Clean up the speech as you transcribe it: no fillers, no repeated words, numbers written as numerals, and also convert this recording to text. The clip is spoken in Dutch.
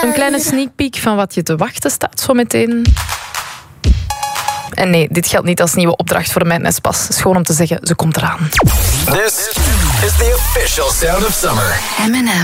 Zo'n kleine sneak peek van wat je te wachten staat zo meteen. En nee, dit geldt niet als nieuwe opdracht voor Madness Pas. Het is gewoon om te zeggen, ze komt eraan. This is the official sound of summer. Eminem.